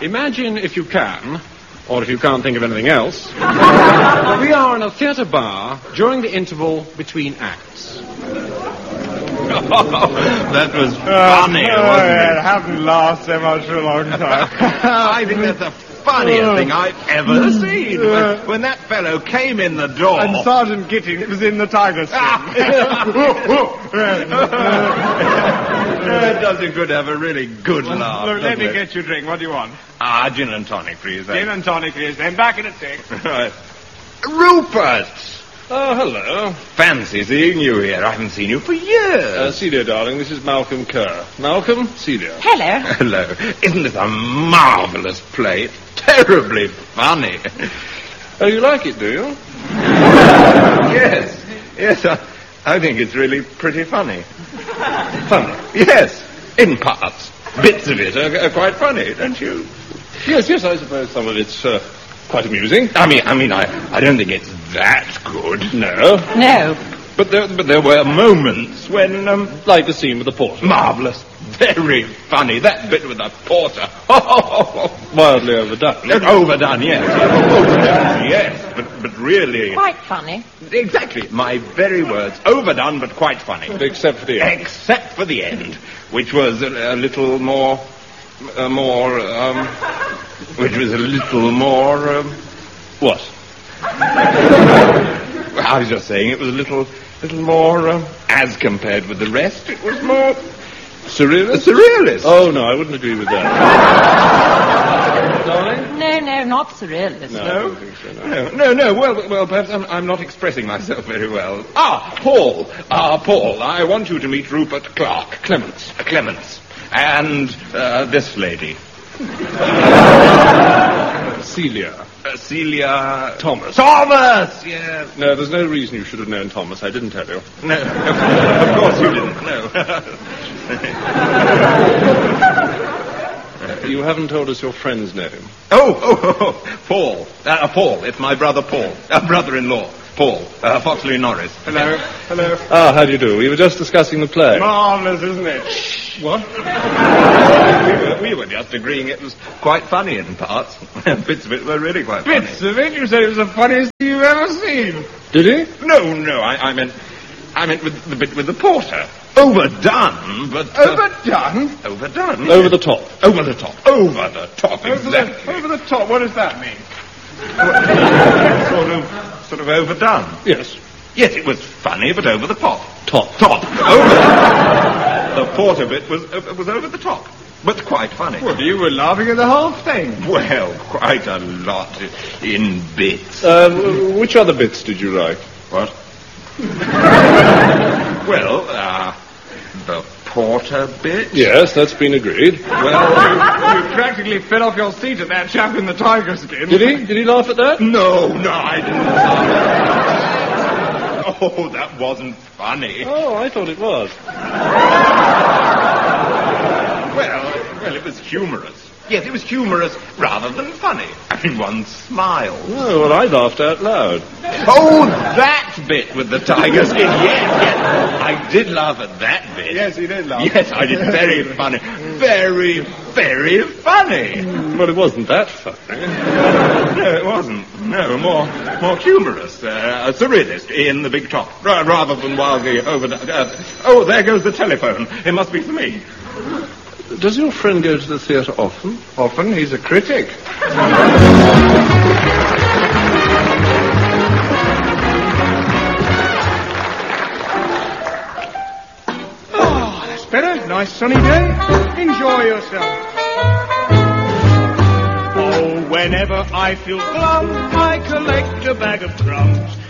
Imagine, if you can, or if you can't think of anything else, we are in a theatre bar during the interval between acts. That was funny, wasn't it? I haven't laughed so much for a long time. I think that's the funniest thing I've ever seen. When that fellow came in the door... And Sergeant Gittings was in the tiger skin. It does you good to have a really good laugh. Look, let me get you a drink. What do you want? Gin and tonic, please. Gin and tonic, please. Then back in a sec. Right. Rupert! Oh, hello. Fancy seeing you here. I haven't seen you for years. Celia, darling, this is Malcolm Kerr. Malcolm, Celia. Hello. Hello. Isn't this a marvellous play? It's terribly funny. Oh, you like it, do you? Yes, I think it's really pretty funny. Funny? Yes, in parts. Bits of it are quite funny, don't you? Yes, I suppose some of it's quite amusing. I mean, I don't think it's that good. No. No. But there were moments when, Like the scene with the porter. marvellous, very funny. That bit with the porter. Wildly overdone. Overdone, yes. Overdone, yes. But really... Quite funny. Exactly. My very words. Overdone, but quite funny. Except for the end. Except for the end, which was a little more... which was a little more... What? I was just saying it was a little more, as compared with the rest, it was more... Surrealist? Surrealist. Oh, no, I wouldn't agree with that. Darling? No, not surrealist. No, I don't think so, No. Well, perhaps I'm not expressing myself very well. Paul, I want you to meet Rupert Clark. Clements. And, this lady. Celia. Celia... Thomas. Thomas! Yes. No, there's no reason you should have known Thomas. I didn't tell you. No, of course you didn't, no. You haven't told us your friend's name. Oh, Paul. Paul. It's my brother Paul. Brother-in-law. Paul. Foxley Norris. Hello. How do you do? We were just discussing the play. Marvellous, isn't it? What? We were just agreeing it was quite funny in parts. Bits of it were really quite funny. Bits of it? You said it was the funniest thing you've ever seen. Did he? No, I meant with the bit with the porter. Overdone, but... Overdone? Overdone. Over the top. Over the top, exactly. Over the top, what does that mean? Sort of overdone. Yes. Yes, it was funny, but over the top. Top. Over the porter bit was over the top, but quite funny. Well, you were laughing at the whole thing. Well, quite a lot in bits. Which other bits did you like? What? Well, the porter bit. Yes, that's been agreed. Well, You practically fell off your seat at that chap in the tiger skin. Did he? Did he laugh at that? no, I didn't. Oh, that wasn't funny. Oh, I thought it was. Well, it was humorous. Yes, it was humorous rather than funny. I mean, one smiled. Oh, well, I laughed out loud. Oh, that bit with the tiger skin. Yes. I did laugh at that bit. Yes, he did laugh. Yes, I did. Very funny. Very, very funny. Well, it wasn't that funny. No, it wasn't. No, more humorous. Surrealist in the big top. Rather than wildly overdone. Oh, there goes the telephone. It must be for me. Does your friend go to the theatre often? Often, he's a critic. Oh, that's better. Nice sunny day. Enjoy yourself. Oh, whenever I feel glum, I collect a bag of crumbs.